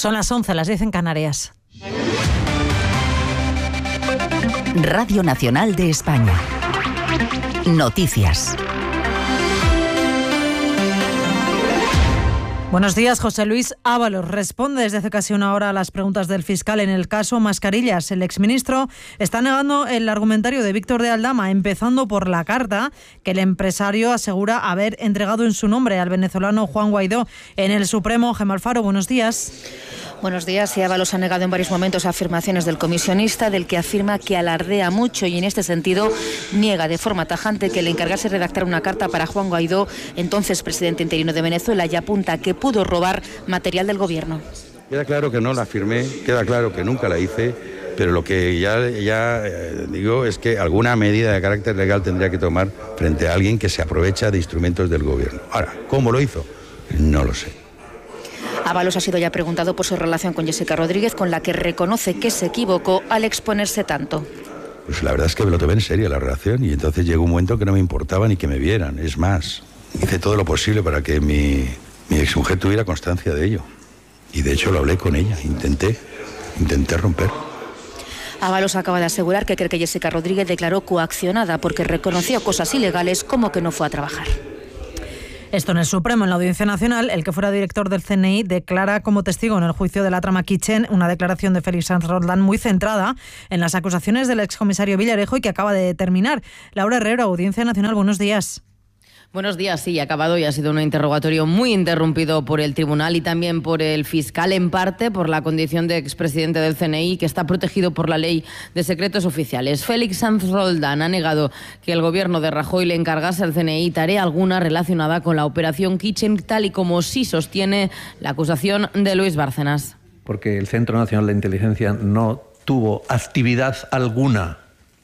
Son las 11, las 10 en Canarias. Radio Nacional de España. Noticias. Buenos días. José Luis Ábalos responde desde hace casi una hora a las preguntas del fiscal en el caso Mascarillas. El exministro está negando el argumentario de Víctor de Aldama, empezando por la carta que el empresario asegura haber entregado en su nombre al venezolano Juan Guaidó en el Supremo. Gemma Alfaro, buenos días. Buenos días. Ábalos ha negado en varios momentos afirmaciones del comisionista, del que afirma que alardea mucho y en este sentido niega de forma tajante que le encargase redactar una carta para Juan Guaidó, entonces presidente interino de Venezuela, y apunta que pudo robar material del gobierno. Queda claro que no la firmé, queda claro que nunca la hice, pero lo que ya digo es que alguna medida de carácter legal tendría que tomar frente a alguien que se aprovecha de instrumentos del gobierno. Ahora, ¿cómo lo hizo? No lo sé. Ábalos ha sido ya preguntado por su relación con Jessica Rodríguez, con la que reconoce que se equivocó al exponerse tanto. Pues la verdad es que me lo tomé en serio la relación y entonces llegó un momento que no me importaba ni que me vieran. Es más, hice todo lo posible para que mi exmujer tuviera constancia de ello. Y de hecho lo hablé con ella, intenté romper. Ábalos acaba de asegurar que cree que Jessica Rodríguez declaró coaccionada porque reconoció cosas ilegales como que no fue a trabajar. Esto en el Supremo. En la Audiencia Nacional, el que fuera director del CNI declara como testigo en el juicio de la trama Kitchen, una declaración de Félix Sanz Roldán muy centrada en las acusaciones del excomisario Villarejo y que acaba de terminar. Laura Herrero, Audiencia Nacional, buenos días. Buenos días, sí, ha acabado y ha sido un interrogatorio muy interrumpido por el tribunal y también por el fiscal, en parte por la condición de expresidente del CNI, que está protegido por la ley de secretos oficiales. Félix Sanz Roldán ha negado que el gobierno de Rajoy le encargase al CNI tarea alguna relacionada con la operación Kitchen, tal y como sí sostiene la acusación de Luis Bárcenas. Porque el Centro Nacional de Inteligencia no tuvo actividad alguna,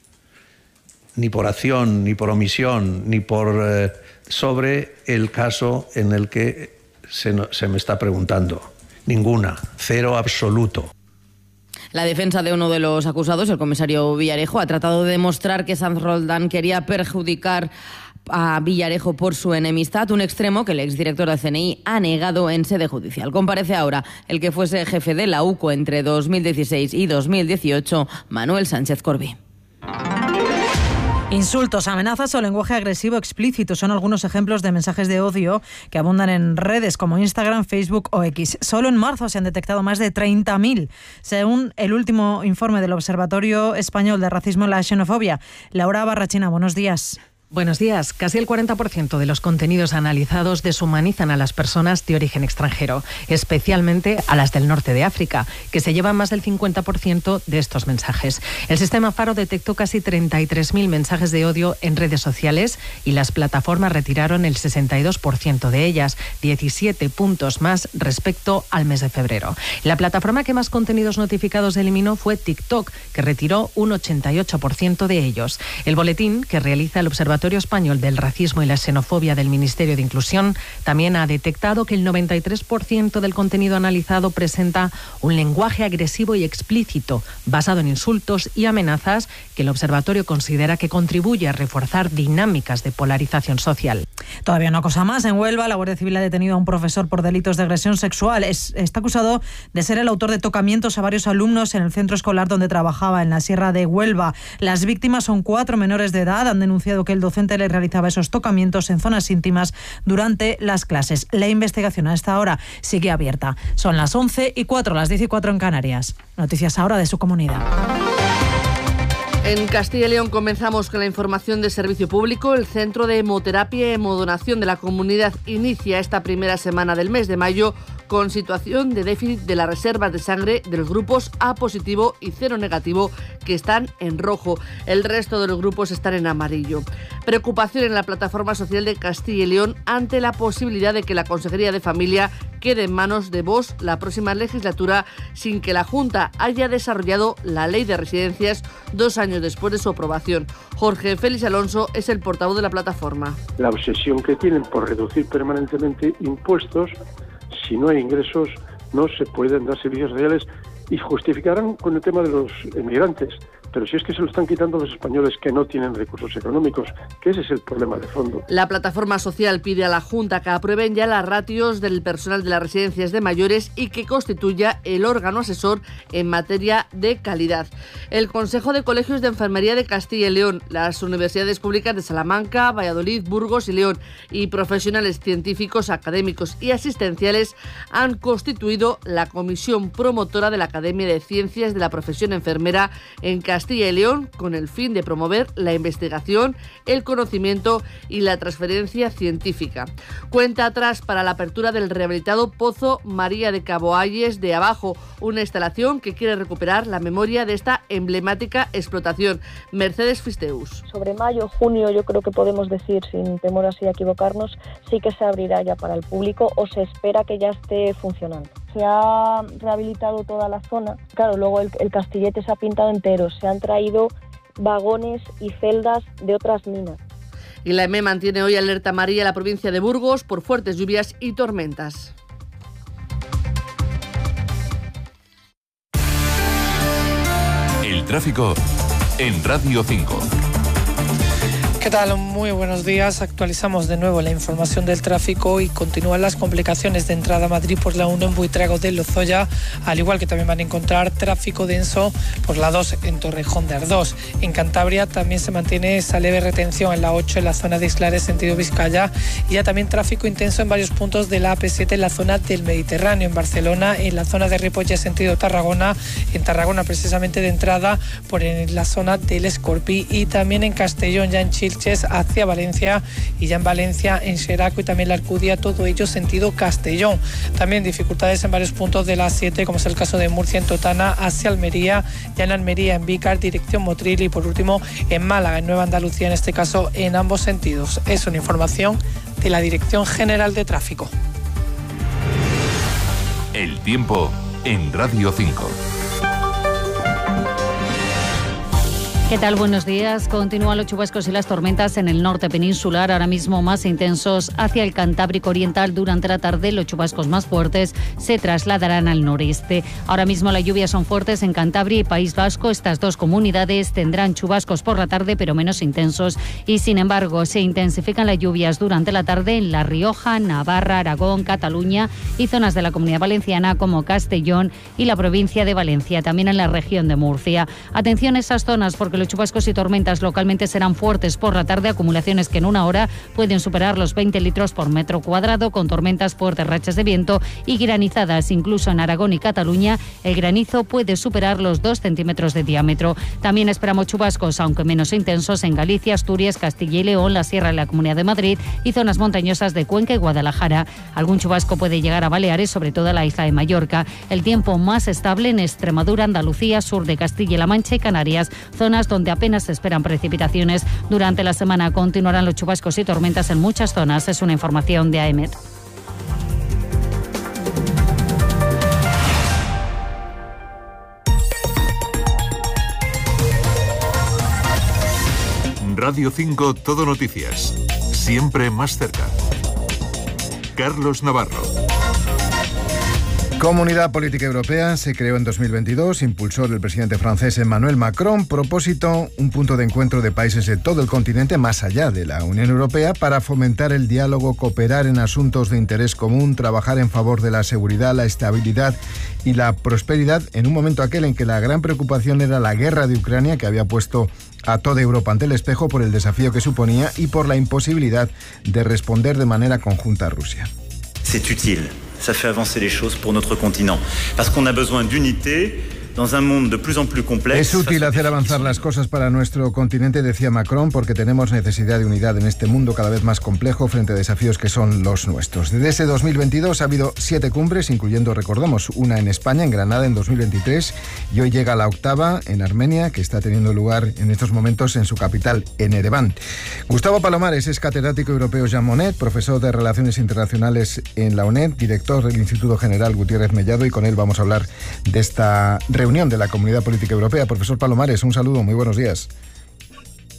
ni por acción, ni por omisión, ni por sobre el caso en el que se me está preguntando. Ninguna, cero absoluto. La defensa de uno de los acusados, el comisario Villarejo, ha tratado de demostrar que Sanz Roldán quería perjudicar a Villarejo por su enemistad, un extremo que el exdirector del CNI ha negado en sede judicial. Comparece ahora el que fuese jefe de la UCO entre 2016 y 2018, Manuel Sánchez Corbí. Insultos, amenazas o lenguaje agresivo explícito son algunos ejemplos de mensajes de odio que abundan en redes como Instagram, Facebook o X. Solo en marzo se han detectado más de 30.000, según el último informe del Observatorio Español de Racismo y la Xenofobia. Laura Barrachina, buenos días. Buenos días. Casi el 40% de los contenidos analizados deshumanizan a las personas de origen extranjero, especialmente a las del norte de África, que se llevan más del 50% de estos mensajes. El sistema Faro detectó casi 33.000 mensajes de odio en redes sociales y las plataformas retiraron el 62% de ellas, 17 puntos más respecto al mes de febrero. La plataforma que más contenidos notificados eliminó fue TikTok, que retiró un 88% de ellos. El boletín que realiza el Observatorio Español del Racismo y la Xenofobia del Ministerio de Inclusión también ha detectado que el 93% del contenido analizado presenta un lenguaje agresivo y explícito, basado en insultos y amenazas, que el observatorio considera que contribuye a reforzar dinámicas de polarización social. Todavía una cosa más. En Huelva, la Guardia Civil ha detenido a un profesor por delitos de agresión sexual. Está acusado de ser el autor de tocamientos a varios alumnos en el centro escolar donde trabajaba, en la Sierra de Huelva. Las víctimas son 4 menores de edad. Han denunciado que el docente le realizaba esos tocamientos en zonas íntimas durante las clases. La investigación a esta hora sigue abierta. Son las 11:04, las 10:04 en Canarias. Noticias ahora de su comunidad. En Castilla y León comenzamos con la información de servicio público. El Centro de Hemoterapia y Hemodonación de la comunidad inicia esta primera semana del mes de mayo con situación de déficit de las reservas de sangre de los grupos A positivo y 0 negativo, que están en rojo. El resto de los grupos están en amarillo. Preocupación en la plataforma social de Castilla y León ante la posibilidad de que la Consejería de Familia quede en manos de Vox la próxima legislatura sin que la Junta haya desarrollado la ley de residencias 2 años después de su aprobación. Jorge Félix Alonso es el portavoz de la plataforma. La obsesión que tienen por reducir permanentemente impuestos, si no hay ingresos no se pueden dar servicios sociales, y justificarán con el tema de los emigrantes. pero si es que se lo están quitando los españoles que no tienen recursos económicos, que ese es el problema de fondo. La plataforma social pide a la Junta que aprueben ya las ratios del personal de las residencias de mayores y que constituya el órgano asesor en materia de calidad. El Consejo de Colegios de Enfermería de Castilla y León, las universidades públicas de Salamanca, Valladolid, Burgos y León y profesionales científicos, académicos y asistenciales han constituido la comisión promotora de la Academia de Ciencias de la Profesión Enfermera en Castilla y León, con el fin de promover la investigación, el conocimiento y la transferencia científica. Cuenta atrás para la apertura del rehabilitado Pozo María de Caboalles de Abajo, una instalación que quiere recuperar la memoria de esta emblemática explotación. Mercedes Fisteus. Sobre mayo, junio, yo creo que podemos decir, sin temor así a equivocarnos, sí que se abrirá ya para el público o se espera que ya esté funcionando. Se ha rehabilitado toda la zona. Claro, luego el Castillete se ha pintado entero. Se han traído vagones y celdas de otras minas. Y la EME mantiene hoy alerta amarilla en la provincia de Burgos por fuertes lluvias y tormentas. El tráfico en Radio 5. ¿Qué tal? Muy buenos días. Actualizamos de nuevo la información del tráfico y continúan las complicaciones de entrada a Madrid por la 1 en Buitrago de Lozoya, al igual que también van a encontrar tráfico denso por la 2 en Torrejón de Ardós. En Cantabria también se mantiene esa leve retención en la 8 en la zona de Islares, sentido Vizcaya, y ya también tráfico intenso en varios puntos de la AP7 en la zona del Mediterráneo, en Barcelona, en la zona de Ripollet, sentido Tarragona, en Tarragona precisamente de entrada por en la zona del Escorpí, y también en Castellón, ya en Chile hacia Valencia, y ya en Valencia, en Xeraco y también la Alcudia, todo ello sentido Castellón. También dificultades en varios puntos de la 7, como es el caso de Murcia en Totana hacia Almería, ya en Almería en Vícar, dirección Motril, y por último en Málaga, en Nueva Andalucía, en este caso en ambos sentidos. Es una información de la Dirección General de Tráfico. El tiempo en Radio 5. ¿Qué tal? Buenos días. Continúan los chubascos y las tormentas en el norte peninsular, ahora mismo más intensos hacia el Cantábrico Oriental. Durante la tarde los chubascos más fuertes se trasladarán al noreste. Ahora mismo las lluvias son fuertes en Cantabria y País Vasco. Estas dos comunidades tendrán chubascos por la tarde, pero menos intensos, y sin embargo se intensifican las lluvias durante la tarde en La Rioja, Navarra, Aragón, Cataluña y zonas de la Comunidad Valenciana como Castellón y la provincia de Valencia, también en la región de Murcia. Atención a esas zonas porque los chubascos y tormentas localmente serán fuertes por la tarde, acumulaciones que en una hora pueden superar los 20 litros por metro cuadrado, con tormentas, fuertes rachas de viento y granizadas. Incluso en Aragón y Cataluña el granizo puede superar los 2 centímetros de diámetro. También esperamos chubascos, aunque menos intensos, en Galicia, Asturias, Castilla y León, la Sierra y la Comunidad de Madrid y zonas montañosas de Cuenca y Guadalajara. Algún chubasco puede llegar a Baleares, sobre todo a la isla de Mallorca. El tiempo más estable en Extremadura, Andalucía, sur de Castilla-La Mancha y Canarias, zonas donde apenas se esperan precipitaciones. Durante la semana continuarán los chubascos y tormentas en muchas zonas. Es una información de AEMET. Radio 5 Todo Noticias. Siempre más cerca. Carlos Navarro. Comunidad Política Europea se creó en 2022, impulsor del presidente francés Emmanuel Macron. Propósito, un punto de encuentro de países de todo el continente, más allá de la Unión Europea, para fomentar el diálogo, cooperar en asuntos de interés común, trabajar en favor de la seguridad, la estabilidad y la prosperidad, en un momento aquel en que la gran preocupación era la guerra de Ucrania, que había puesto a toda Europa ante el espejo por el desafío que suponía y por la imposibilidad de responder de manera conjunta a Rusia. C'est utile. Ça fait avancer les choses pour notre continent. Parce qu'on a besoin d'unité dans un monde de plus en plus complexe. Es útil hacer avanzar las cosas para nuestro continente, decía Macron, porque tenemos necesidad de unidad en este mundo cada vez más complejo frente a desafíos que son los nuestros. Desde ese 2022 ha habido 7 cumbres, incluyendo, recordamos, una en España, en Granada, en 2023, y hoy llega la 8ª en Armenia, que está teniendo lugar en estos momentos en su capital, en Ereván. Gustavo Palomares es catedrático europeo Jean Monnet, profesor de Relaciones Internacionales en la UNED, director del Instituto General Gutiérrez Mellado, y con él vamos a hablar de esta reunión de la Comunidad Política Europea. Profesor Palomares, un saludo, muy buenos días.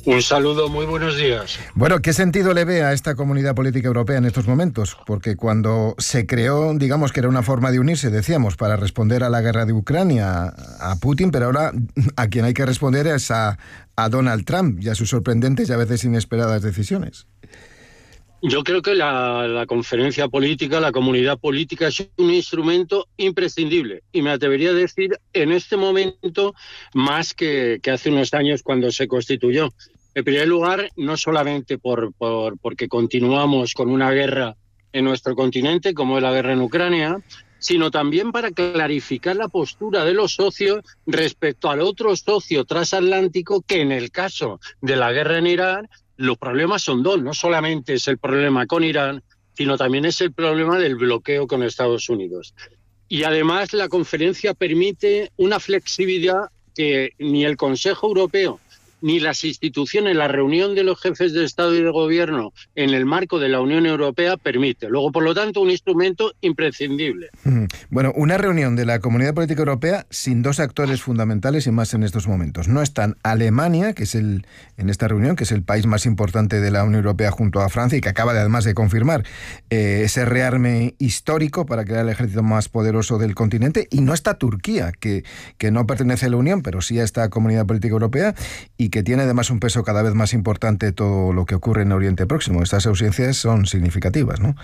Un saludo, muy buenos días. Bueno, ¿qué sentido le ve a esta comunidad política europea en estos momentos? Porque cuando se creó, digamos que era una forma de unirse, decíamos, para responder a la guerra de Ucrania, a Putin, pero ahora a quien hay que responder es a Donald Trump y a sus sorprendentes y a veces inesperadas decisiones. Yo creo que la conferencia política, la comunidad política es un instrumento imprescindible y me atrevería a decir en este momento más que hace unos años cuando se constituyó. En primer lugar, no solamente porque continuamos con una guerra en nuestro continente, como es la guerra en Ucrania, sino también para clarificar la postura de los socios respecto al otro socio transatlántico que en el caso de la guerra en Irán, los problemas son dos. No solamente es el problema con Irán, sino también es el problema del bloqueo con Estados Unidos. Y además la conferencia permite una flexibilidad que ni el Consejo Europeo ni las instituciones, la reunión de los jefes de Estado y de Gobierno en el marco de la Unión Europea permite. Luego, por lo tanto, un instrumento imprescindible. Bueno, una reunión de la Comunidad Política Europea sin dos actores fundamentales y más en estos momentos. No están Alemania, que es en esta reunión, que es el país más importante de la Unión Europea junto a Francia y que acaba además de confirmar ese rearme histórico para crear el ejército más poderoso del continente. Y no está Turquía, que no pertenece a la Unión, pero sí a esta Comunidad Política Europea y que tiene además un peso cada vez más importante todo lo que ocurre en Oriente Próximo. Estas ausencias son significativas, ¿no?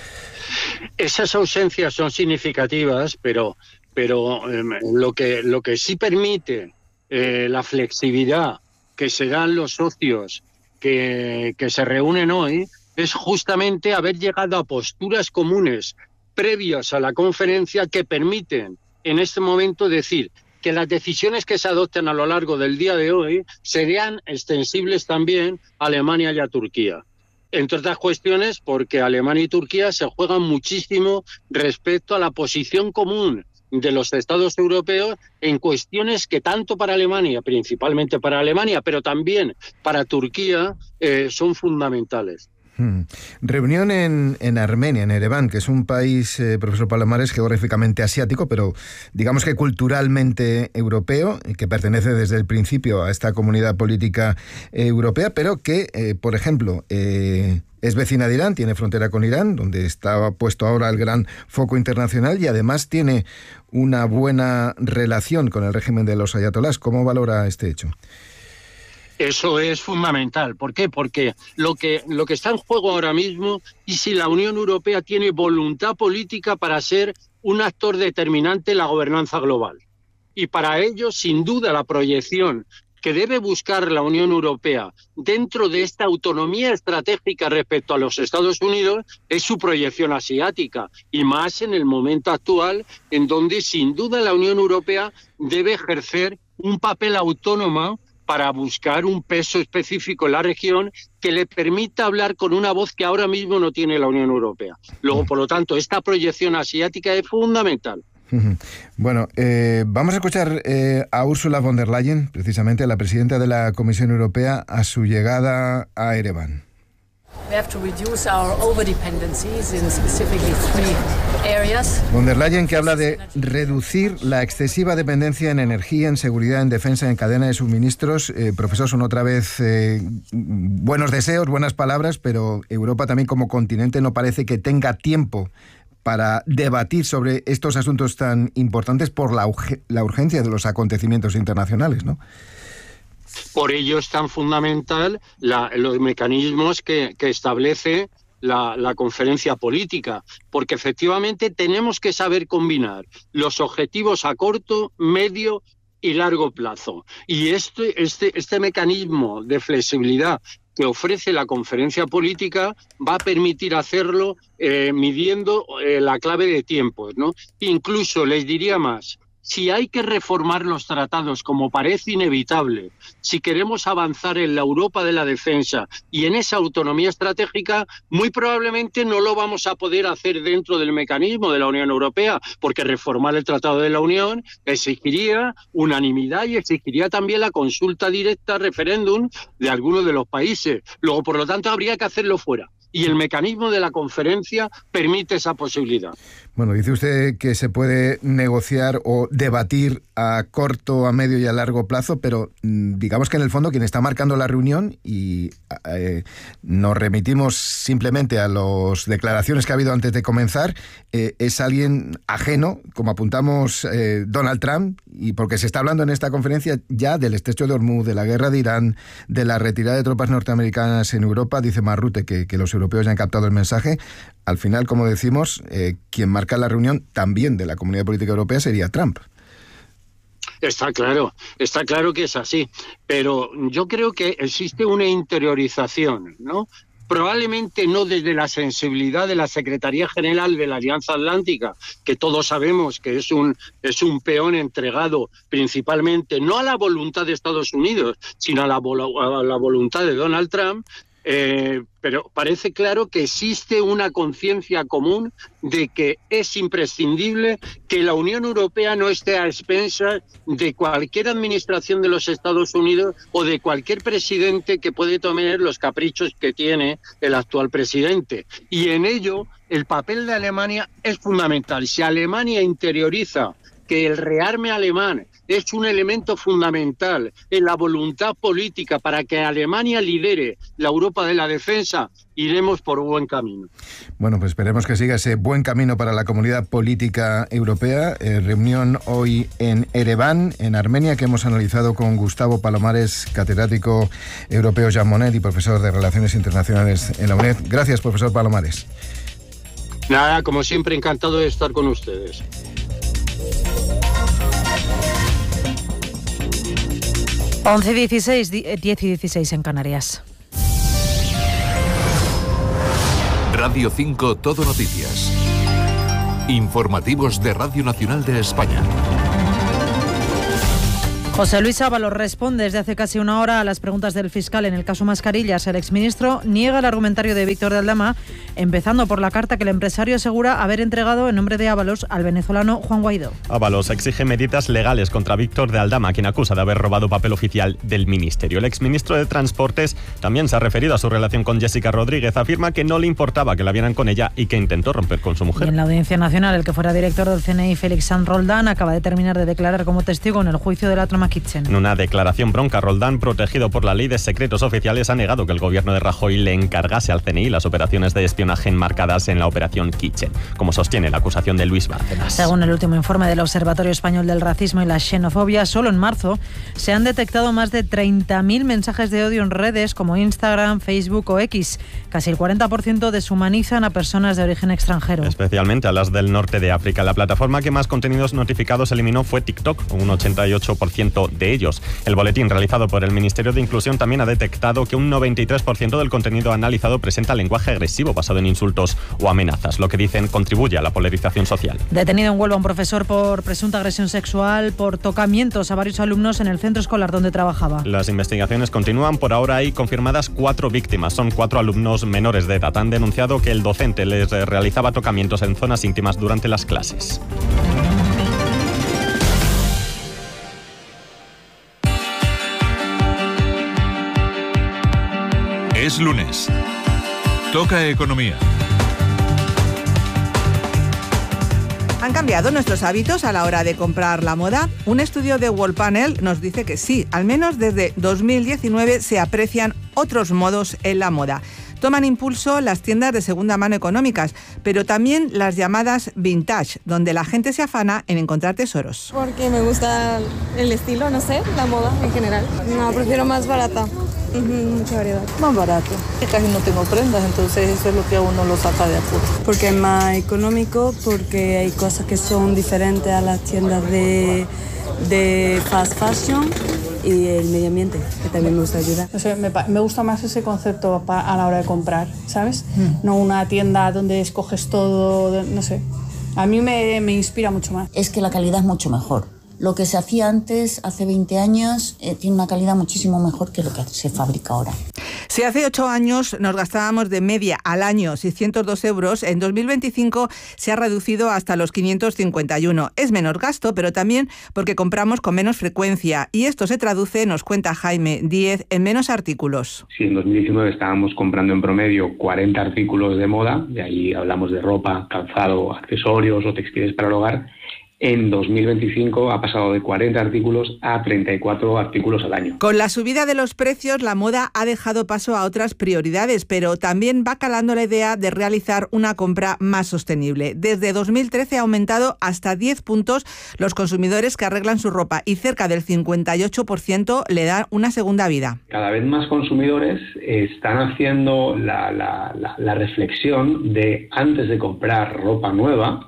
Esas ausencias son significativas, pero lo que sí permite la flexibilidad que se dan los socios que se reúnen hoy es justamente haber llegado a posturas comunes previas a la conferencia que permiten en este momento decir que las decisiones que se adopten a lo largo del día de hoy serían extensibles también a Alemania y a Turquía. Entre otras cuestiones, porque Alemania y Turquía se juegan muchísimo respecto a la posición común de los Estados europeos en cuestiones que tanto para Alemania, principalmente para Alemania, pero también para Turquía, son fundamentales. Reunión en Armenia, en Ereván, que es un país, profesor Palomares, geográficamente asiático, pero digamos que culturalmente europeo, que pertenece desde el principio a esta comunidad política europea, pero que, por ejemplo, es vecina de Irán, tiene frontera con Irán, donde está puesto ahora el gran foco internacional, y además tiene una buena relación con el régimen de los ayatolás. ¿Cómo valora este hecho? Eso es fundamental. ¿Por qué? Porque lo que está en juego ahora mismo es si la Unión Europea tiene voluntad política para ser un actor determinante en la gobernanza global. Y para ello, sin duda, la proyección que debe buscar la Unión Europea dentro de esta autonomía estratégica respecto a los Estados Unidos es su proyección asiática, y más en el momento actual, en donde sin duda la Unión Europea debe ejercer un papel autónomo para buscar un peso específico en la región que le permita hablar con una voz que ahora mismo no tiene la Unión Europea. Luego, por lo tanto, esta proyección asiática es fundamental. Bueno, vamos a escuchar a Ursula von der Leyen, precisamente la presidenta de la Comisión Europea, a su llegada a Ereván. Von der Leyen, que habla de reducir la excesiva dependencia en energía, en seguridad, en defensa, en cadena de suministros. Profesor, son otra vez buenos deseos, buenas palabras, pero Europa también como continente no parece que tenga tiempo para debatir sobre estos asuntos tan importantes por la urgencia de los acontecimientos internacionales, ¿no? Por ello es tan fundamental los mecanismos que establece la conferencia política, porque efectivamente tenemos que saber combinar los objetivos a corto, medio y largo plazo. Y este mecanismo de flexibilidad que ofrece la conferencia política va a permitir hacerlo midiendo la clave de tiempos, ¿no? Incluso les diría más. Si hay que reformar los tratados, como parece inevitable, si queremos avanzar en la Europa de la defensa y en esa autonomía estratégica, muy probablemente no lo vamos a poder hacer dentro del mecanismo de la Unión Europea, porque reformar el Tratado de la Unión exigiría unanimidad y exigiría también la consulta directa, referéndum de algunos de los países. Luego, por lo tanto, habría que hacerlo fuera. Y el mecanismo de la conferencia permite esa posibilidad. Bueno, dice usted que se puede negociar o debatir a corto, a medio y a largo plazo, pero digamos que en el fondo quien está marcando la reunión, y nos remitimos simplemente a las declaraciones que ha habido antes de comenzar, es alguien ajeno, como apuntamos, Donald Trump, y porque se está hablando en esta conferencia ya del estrecho de Hormuz, de la guerra de Irán, de la retirada de tropas norteamericanas en Europa. Dice Marrute que los europeos ya han captado el mensaje. Al final, como decimos, quien marca la reunión también de la Comunidad Política Europea sería Trump. Está claro que es así, pero yo creo que existe una interiorización, ¿no? Probablemente no desde la sensibilidad de la Secretaría General de la Alianza Atlántica, que todos sabemos que es un peón entregado principalmente no a la voluntad de Estados Unidos, sino a la voluntad de Donald Trump, pero parece claro que existe una conciencia común de que es imprescindible que la Unión Europea no esté a expensas de cualquier administración de los Estados Unidos o de cualquier presidente que puede tomar los caprichos que tiene el actual presidente. Y en ello el papel de Alemania es fundamental. Si Alemania interioriza que el rearme alemán es un elemento fundamental en la voluntad política para que Alemania lidere la Europa de la defensa, iremos por buen camino. Bueno, pues esperemos que siga ese buen camino para la comunidad política europea. Reunión hoy en Ereván, en Armenia, que hemos analizado con Gustavo Palomares, catedrático europeo Jean Monnet y profesor de Relaciones Internacionales en la UNED. Gracias, profesor Palomares. Nada, como siempre, encantado de estar con ustedes. 11:16, 10:16 en Canarias. Radio 5 Todo Noticias. Informativos de Radio Nacional de España. José Luis Ábalos responde desde hace casi una hora a las preguntas del fiscal en el caso Mascarillas. El exministro niega el argumentario de Víctor de Aldama, empezando por la carta que el empresario asegura haber entregado en nombre de Ábalos al venezolano Juan Guaidó. Ábalos exige medidas legales contra Víctor de Aldama, quien acusa de haber robado papel oficial del ministerio. El exministro de Transportes también se ha referido a su relación con Jessica Rodríguez. Afirma que no le importaba que la vieran con ella y que intentó romper con su mujer. Y en la Audiencia Nacional, el que fuera director del CNI, Félix Sanz Roldán, acaba de terminar de declarar como testigo en el juicio de la trama Kitchen. En una declaración bronca, Roldán, protegido por la ley de secretos oficiales, ha negado que el gobierno de Rajoy le encargase al CNI las operaciones de espionaje enmarcadas en la operación Kitchen, como sostiene la acusación de Luis Bárcenas. Según el último informe del Observatorio Español del Racismo y la Xenofobia, solo en marzo se han detectado más de 30.000 mensajes de odio en redes como Instagram, Facebook o X. Casi el 40% deshumanizan a personas de origen extranjero. Especialmente a las del norte de África. La plataforma que más contenidos notificados eliminó fue TikTok, un 88% de ellos. El boletín realizado por el Ministerio de Inclusión también ha detectado que un 93% del contenido analizado presenta lenguaje agresivo basado en insultos o amenazas, lo que dicen contribuye a la polarización social. Detenido en Huelva un profesor por presunta agresión sexual, por tocamientos a varios alumnos en el centro escolar donde trabajaba. Las investigaciones continúan. Por ahora hay confirmadas 4 víctimas. Son 4 alumnos menores de edad. Han denunciado que el docente les realizaba tocamientos en zonas íntimas durante las clases. Es lunes. Toca economía. ¿Han cambiado nuestros hábitos a la hora de comprar la moda? Un estudio de Worldpanel nos dice que sí, al menos desde 2019 se aprecian otros modos en la moda. Toman impulso las tiendas de segunda mano económicas, pero también las llamadas vintage, donde la gente se afana en encontrar tesoros. Porque me gusta el estilo, no sé, la moda en general. No, prefiero más barata. Mucha variedad. Más barato. Casi no tengo prendas, entonces eso es lo que a uno lo saca de apuro. Porque es más económico, porque hay cosas que son diferentes a las tiendas de fast fashion y el medio ambiente, que también me gusta ayudar. O sea, me gusta más ese concepto a la hora de comprar, ¿sabes? No una tienda donde escoges todo, no sé. A mí me inspira mucho más. Es que la calidad es mucho mejor. Lo que se hacía antes, hace 20 años, tiene una calidad muchísimo mejor que lo que se fabrica ahora. Si hace 8 años nos gastábamos de media al año 602 euros, en 2025 se ha reducido hasta los 551. Es menor gasto, pero también porque compramos con menos frecuencia. Y esto se traduce, nos cuenta Jaime Díez, en menos artículos. Si en 2019 estábamos comprando en promedio 40 artículos de moda, de ahí hablamos de ropa, calzado, accesorios o textiles para el hogar, en 2025 ha pasado de 40 artículos a 34 artículos al año. Con la subida de los precios, la moda ha dejado paso a otras prioridades, pero también va calando la idea de realizar una compra más sostenible. Desde 2013 ha aumentado hasta 10 puntos los consumidores que arreglan su ropa y cerca del 58% le dan una segunda vida. Cada vez más consumidores están haciendo la reflexión de, antes de comprar ropa nueva,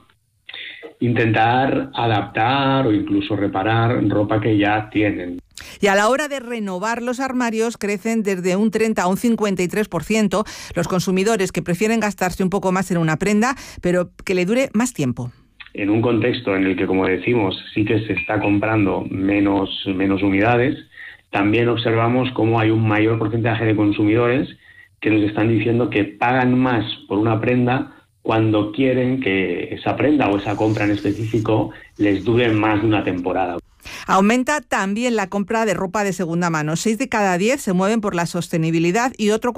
intentar adaptar o incluso reparar ropa que ya tienen. Y a la hora de renovar los armarios crecen desde un 30 a un 53% los consumidores que prefieren gastarse un poco más en una prenda, pero que le dure más tiempo. En un contexto en el que, como decimos, sí que se está comprando menos unidades, también observamos cómo hay un mayor porcentaje de consumidores que nos están diciendo que pagan más por una prenda cuando quieren que esa prenda o esa compra en específico les dure más de una temporada. Aumenta también la compra de ropa de segunda mano. 6 de cada 10 se mueven por la sostenibilidad y otro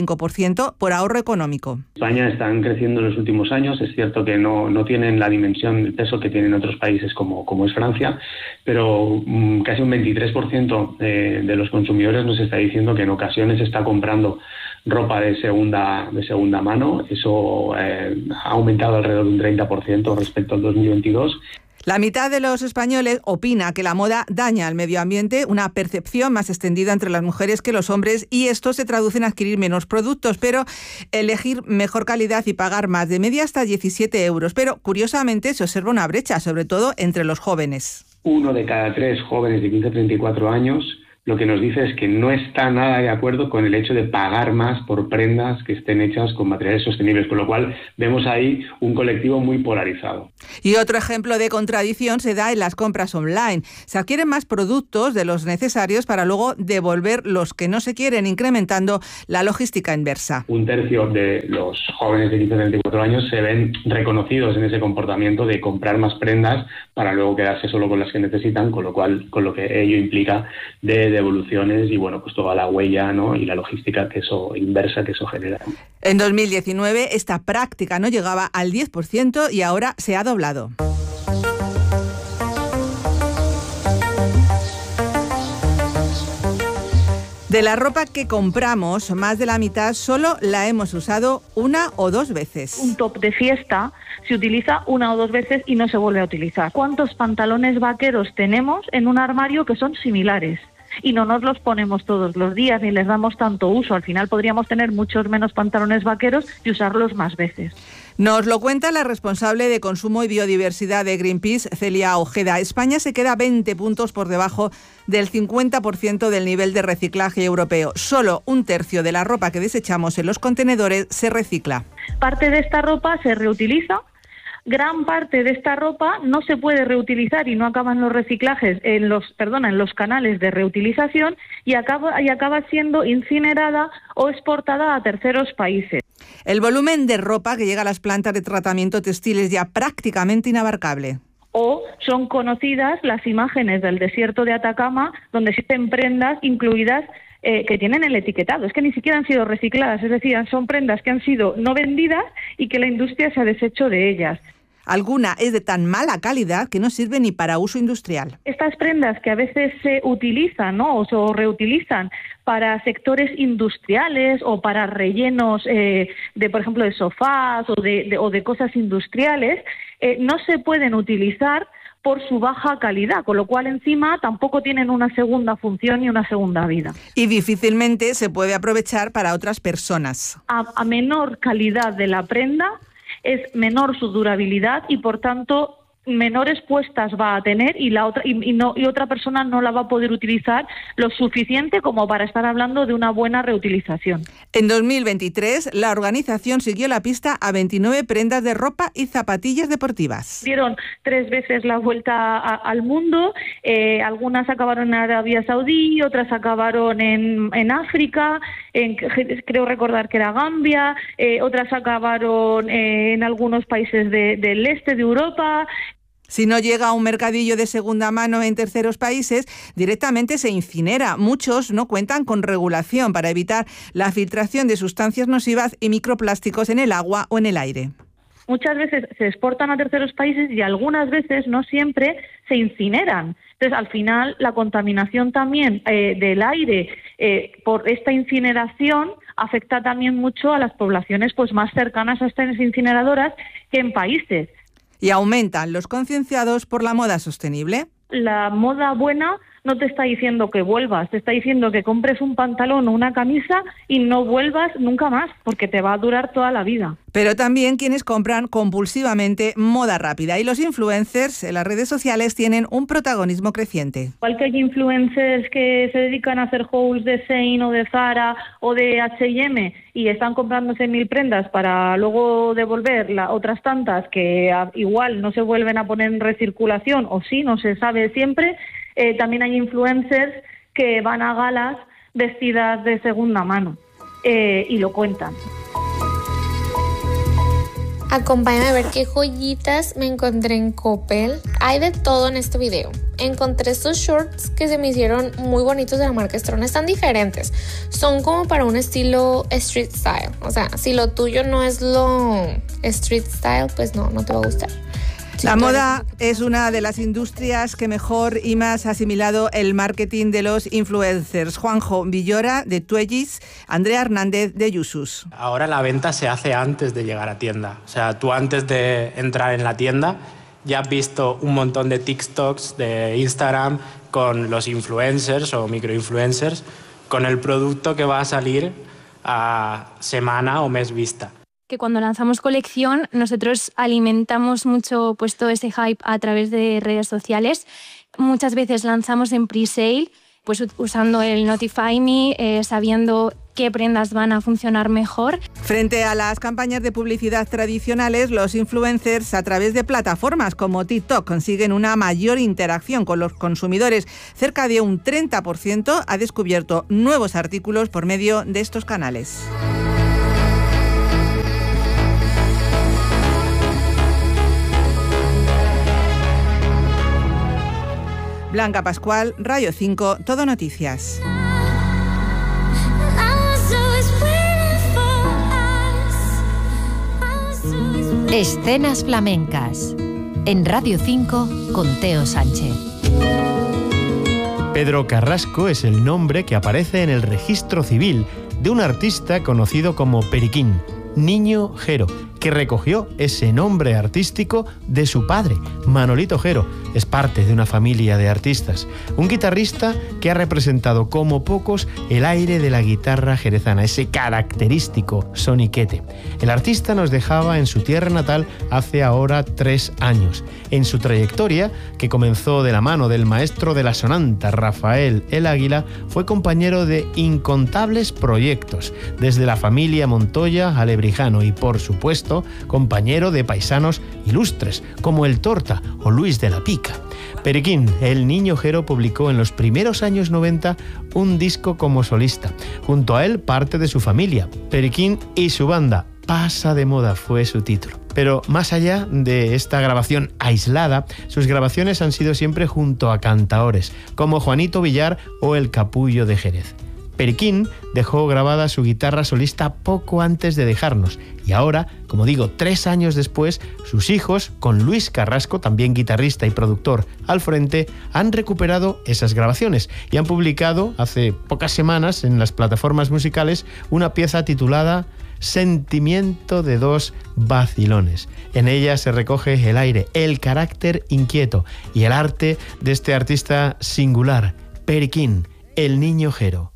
45% por ahorro económico. España están creciendo en los últimos años. Es cierto que no tienen la dimensión, el peso que tienen otros países como es Francia, pero casi un 23% de los consumidores nos está diciendo que en ocasiones está comprando ropa de segunda mano. Eso ha aumentado alrededor de un 30% respecto al 2022. La mitad de los españoles opina que la moda daña al medio ambiente, una percepción más extendida entre las mujeres que los hombres, y esto se traduce en adquirir menos productos, pero elegir mejor calidad y pagar más, de media hasta 17 euros. Pero curiosamente se observa una brecha, sobre todo entre los jóvenes. 1 de cada 3 jóvenes de 15 a 34 años lo que nos dice es que no está nada de acuerdo con el hecho de pagar más por prendas que estén hechas con materiales sostenibles, con lo cual vemos ahí un colectivo muy polarizado. Y otro ejemplo de contradicción se da en las compras online. Se adquieren más productos de los necesarios para luego devolver los que no se quieren, incrementando la logística inversa. Un tercio de los jóvenes de 15 a 34 años se ven reconocidos en ese comportamiento de comprar más prendas para luego quedarse solo con las que necesitan, con lo que ello implica de devoluciones y bueno, pues toda la huella, ¿no?, y la logística inversa que eso genera. En 2019 esta práctica no llegaba al 10% y ahora se ha doblado. De la ropa que compramos, más de la mitad solo la hemos usado 1 o 2 veces. Un top de fiesta se utiliza 1 o 2 veces y no se vuelve a utilizar. ¿Cuántos pantalones vaqueros tenemos en un armario que son similares? Y no nos los ponemos todos los días ni les damos tanto uso. Al final podríamos tener muchos menos pantalones vaqueros y usarlos más veces. Nos lo cuenta la responsable de Consumo y Biodiversidad de Greenpeace, Celia Ojeda. España se queda 20 puntos por debajo del 50% del nivel de reciclaje europeo. Solo 1/3 de la ropa que desechamos en los contenedores se recicla. Parte de esta ropa se reutiliza. Gran parte de esta ropa no se puede reutilizar y no acaban los reciclajes en los canales de reutilización y acaba siendo incinerada o exportada a terceros países. El volumen de ropa que llega a las plantas de tratamiento textil es ya prácticamente inabarcable. O son conocidas las imágenes del desierto de Atacama, donde existen prendas incluidas que tienen el etiquetado. Es que ni siquiera han sido recicladas, es decir, son prendas que han sido no vendidas y que la industria se ha deshecho de ellas. Alguna es de tan mala calidad que no sirve ni para uso industrial. Estas prendas que a veces se utilizan, ¿no?, o reutilizan para sectores industriales o para rellenos por ejemplo, de sofás o de cosas industriales, no se pueden utilizar por su baja calidad, con lo cual encima tampoco tienen una segunda función ni una segunda vida. Y difícilmente se puede aprovechar para otras personas. A menor calidad de la prenda, es menor su durabilidad y, por tanto, menores puestas va a tener y otra persona no la va a poder utilizar lo suficiente como para estar hablando de una buena reutilización. En 2023, la organización siguió la pista a 29 prendas de ropa y zapatillas deportivas. Dieron 3 veces la vuelta al mundo, algunas acabaron en Arabia Saudí, otras acabaron en África, creo recordar que era Gambia, otras acabaron en algunos países del este de Europa. Si no llega a un mercadillo de segunda mano en terceros países, directamente se incinera. Muchos no cuentan con regulación para evitar la filtración de sustancias nocivas y microplásticos en el agua o en el aire. Muchas veces se exportan a terceros países y algunas veces, no siempre, se incineran. Entonces, al final, la contaminación también del aire por esta incineración afecta también mucho a las poblaciones pues más cercanas a estas incineradoras que en países. Y aumentan los concienciados por la moda sostenible. La moda buena no te está diciendo que vuelvas, te está diciendo que compres un pantalón o una camisa y no vuelvas nunca más, porque te va a durar toda la vida. Pero también quienes compran compulsivamente moda rápida, y los influencers en las redes sociales tienen un protagonismo creciente. Igual que hay influencers que se dedican a hacer hauls de Shein o de Zara o de H&M y están comprándose 1000 prendas para luego devolver otras tantas que igual no se vuelven a poner en recirculación, o sí, no se sabe siempre. También hay influencers que van a galas vestidas de segunda mano y lo cuentan. Acompáñame a ver qué joyitas me encontré en Coppel. Hay de todo en este video. Encontré estos shorts que se me hicieron muy bonitos de la marca Strong. Están diferentes. Son como para un estilo street style. O sea, si lo tuyo no es lo street style, pues no te va a gustar. La moda es una de las industrias que mejor y más ha asimilado el marketing de los influencers. Juanjo Villora, de Twegis, Andrea Hernández, de Yusus. Ahora la venta se hace antes de llegar a tienda. O sea, tú antes de entrar en la tienda ya has visto un montón de TikToks, de Instagram, con los influencers o microinfluencers, con el producto que va a salir a semana o mes vista. Que cuando lanzamos colección nosotros alimentamos mucho pues todo ese hype a través de redes sociales. Muchas veces lanzamos en pre-sale, pues usando el Notify Me, sabiendo qué prendas van a funcionar mejor. Frente a las campañas de publicidad tradicionales, los influencers a través de plataformas como TikTok consiguen una mayor interacción con los consumidores. Cerca de un 30% ha descubierto nuevos artículos por medio de estos canales. Blanca Pascual, Radio 5, Todo Noticias. Escenas flamencas. En Radio 5 con Teo Sánchez. Pedro Carrasco es el nombre que aparece en el registro civil de un artista conocido como Periquín, Niño Jero, que recogió ese nombre artístico de su padre, Manolito Jero. Es parte de una familia de artistas. Un guitarrista que ha representado como pocos el aire de la guitarra jerezana, ese característico soniquete. El artista nos dejaba en su tierra natal hace ahora 3 años. En su trayectoria, que comenzó de la mano del maestro de la sonanta, Rafael el Águila, fue compañero de incontables proyectos, desde la familia Montoya a Lebrijano y, por supuesto, compañero de paisanos ilustres como el Torta o Luis de la Pica. Periquín, el Niño Jero, publicó en los primeros años 90 un disco como solista. Junto a él, parte de su familia. Periquín y su banda, Pasa de Moda, fue su título. Pero más allá de esta grabación aislada, sus grabaciones han sido siempre junto a cantaores, como Juanito Villar o el Capullo de Jerez. Periquín dejó grabada su guitarra solista poco antes de dejarnos y ahora, como digo, 3 años después, sus hijos, con Luis Carrasco, también guitarrista y productor al frente, han recuperado esas grabaciones y han publicado hace pocas semanas en las plataformas musicales una pieza titulada Sentimiento de 2 vacilones. En ella se recoge el aire, el carácter inquieto y el arte de este artista singular, Periquín, el Niño Jero.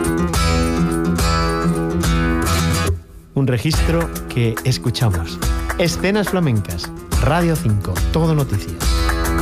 Un registro que escuchamos. Escenas Flamencas, Radio 5, Todo Noticias.